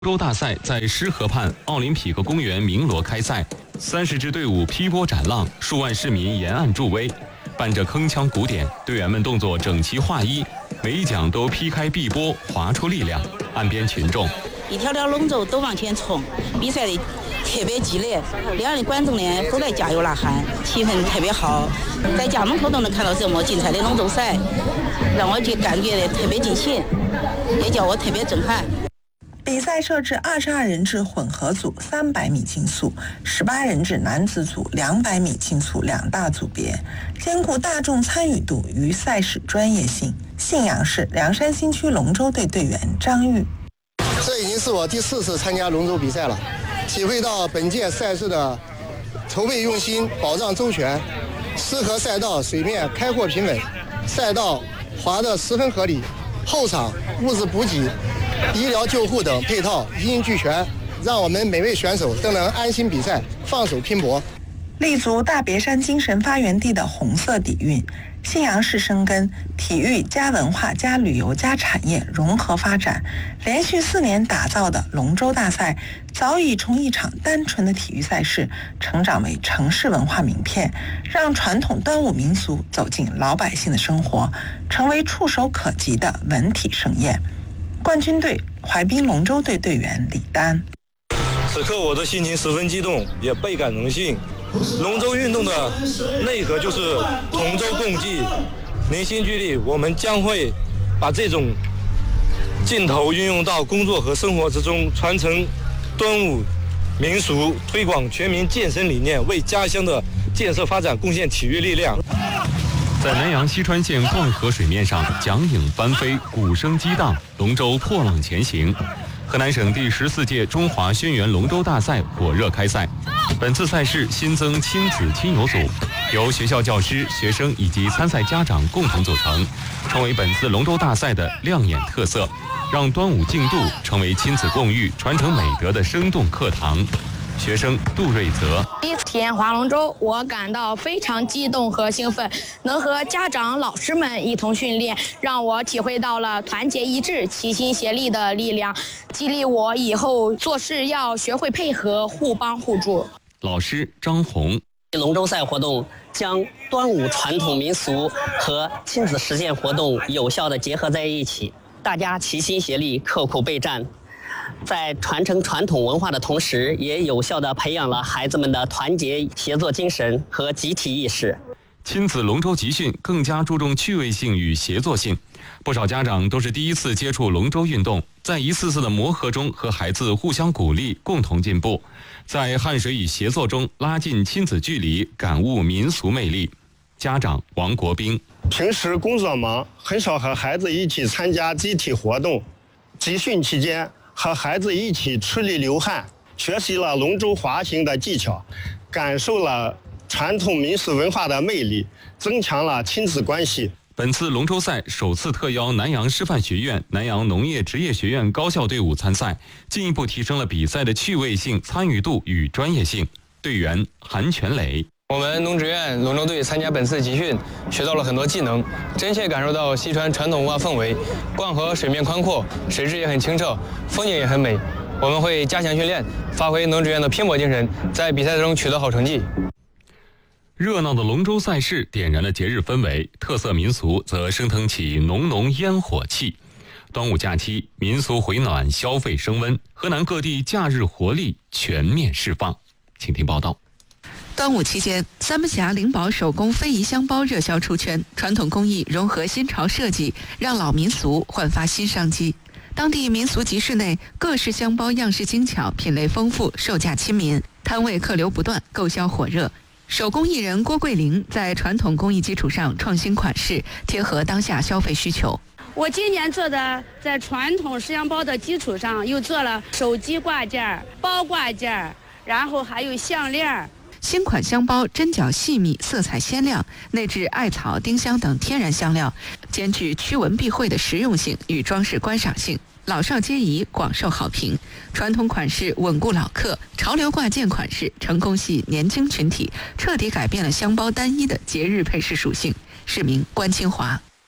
州大赛在狮河畔奥林匹克公园鸣锣开赛，30支队伍劈波斩浪，数万市民沿岸助威。伴着铿锵鼓点，队员们动作整齐划一，每一桨都劈开碧波，划出力量。岸边群众一条条龙舟都往前冲，比赛的特别激烈，两岸的观众呢都在加油呐喊，气氛特别好。在家门口都能看到这么精彩的龙舟赛，让我就感觉特别尽兴，也叫我特别震撼。 比赛设置22人制混合组300米竞速，18人制男子组200米竞速2大组别，兼顾大众参与度与赛事专业性。信阳市凉山新区龙舟队队员张玉： 这已经是我第4次参加龙舟比赛了，体会到本届赛事的筹备用心、保障周全。狮河赛道水面开阔平稳，赛道划得十分合理，后场物资补给、医疗救护等配套一应俱全，让我们每位选手都能安心比赛，放手拼搏。 立足大别山精神发源地的红色底蕴，信阳市深耕体育加文化加旅游加产业融合发展，连续4年打造的龙舟大赛，早已从一场单纯的体育赛事成长为城市文化名片，让传统端午民俗走进老百姓的生活，成为触手可及的文体盛宴。冠军队淮滨龙舟队队员李丹： 此刻我的心情十分激动，也倍感荣幸。龙舟运动的内核就是同舟共济、凝心聚力，我们将会把这种劲头运用到工作和生活之中，传承端午民俗，推广全民健身理念，为家乡的建设发展贡献体育力量。 在南阳西川县灌河水面上，桨影翻飞，鼓声激荡，龙舟破浪前行。河南省第14届中华轩辕龙舟大赛火热开赛。本次赛事新增亲子亲友组，由学校教师、学生以及参赛家长共同组成，成为本次龙舟大赛的亮眼特色，让端午竞渡成为亲子共育、传承美德的生动课堂。学生杜瑞泽： 第一次体验划龙舟，我感到非常激动和兴奋，能和家长、老师们一同训练，让我体会到了团结一致、齐心协力的力量，激励我以后做事要学会配合、互帮互助。 老师张红： 龙舟赛活动将端午传统民俗和亲子实践活动有效地结合在一起，大家齐心协力、刻苦备战。在传承传统文化的同时，也有效地培养了孩子们的团结协作精神和集体意识。 亲子龙舟集训更加注重趣味性与协作性，不少家长都是第一次接触龙舟运动，在一次次的磨合中和孩子互相鼓励，共同进步，在汗水与协作中拉近亲子距离，感悟民俗魅力。家长王国兵： 平时工作忙，很少和孩子一起参加集体活动，集训期间和孩子一起出力流汗，学习了龙舟滑行的技巧，感受了传统民俗文化的魅力，增强了亲子关系。 本次龙舟赛首次特邀南阳师范学院、南阳农业职业学院高校队伍参赛，进一步提升了比赛的趣味性、参与度与专业性。队员韩全磊： 我们农职院龙舟队参加本次集训，学到了很多技能，真切感受到西川传统文化氛围。灌河水面宽阔，水质也很清澈，风景也很美。我们会加强训练，发挥农职院的拼搏精神，在比赛中取得好成绩。 热闹的龙舟赛事点燃了节日氛围，特色民俗则升腾起浓浓烟火气。端午假期，民俗回暖，消费升温，河南各地假日活力全面释放。请听报道。 端午期间，三门峡灵宝手工非遗香包热销出圈，传统工艺融合新潮设计，让老民俗焕发新商机。当地民俗集市内，各式香包样式精巧，品类丰富，售价亲民，摊位客流不断，购销火热。手工艺人郭桂玲在传统工艺基础上创新款式，贴合当下消费需求。 我今年做的，在传统式香包的基础上，又做了手机挂件、包挂件，然后还有项链。 新款香包针脚细密，色彩鲜亮，内置艾草、丁香等天然香料，兼具驱蚊避秽的实用性与装饰观赏性，老少皆宜，广受好评。传统款式稳固老客，潮流挂件款式成功吸引年轻群体，彻底改变了香包单一的节日配饰属性。市民关清华。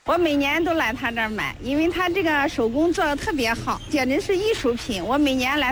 我每年都来他这儿买，因为他这个手工做的特别好，简直是艺术品。我每年来